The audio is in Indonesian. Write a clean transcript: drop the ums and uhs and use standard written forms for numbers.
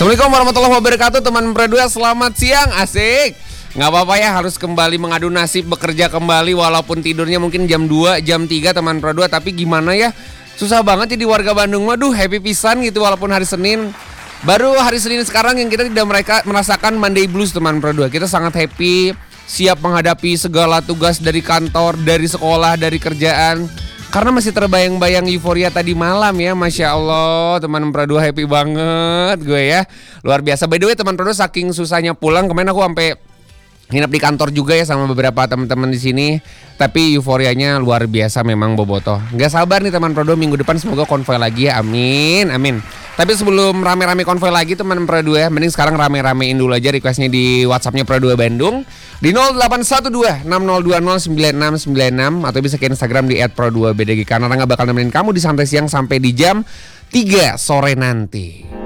Assalamualaikum warahmatullahi wabarakatuh. Teman Pro 2, selamat siang. Asik. Nggak apa-apa ya, harus kembali mengadu nasib, bekerja kembali walaupun tidurnya mungkin jam 2, jam 3 teman Pro 2. Tapi gimana ya, susah banget jadi warga Bandung. Waduh, happy pisan gitu walaupun hari Senin. Baru hari Senin sekarang yang kita tidak merasakan Monday Blues teman Pro 2. Kita sangat happy, siap menghadapi segala tugas dari kantor, dari sekolah, dari kerjaan. Karena masih terbayang-bayang euforia tadi malam ya. Masya Allah, teman Pro 2 happy banget gue ya. Luar biasa. By the way teman Pro 2, saking susahnya pulang, kemarin aku sampai nginep di kantor juga ya sama beberapa teman-teman di sini. Tapi euforianya luar biasa memang bobotoh. Gak sabar nih teman Pro 2, minggu depan semoga konvoy lagi ya. Amin, amin. Tapi sebelum rame-rame konvoy lagi teman Pro 2 ya, mending sekarang rame-ramein dulu aja requestnya di WhatsAppnya Pro 2 Bandung di 0812-6020-9696 atau bisa ke Instagram di @pro2bdg karena nggak bakal nemenin kamu di santai siang sampai di jam 3 sore nanti.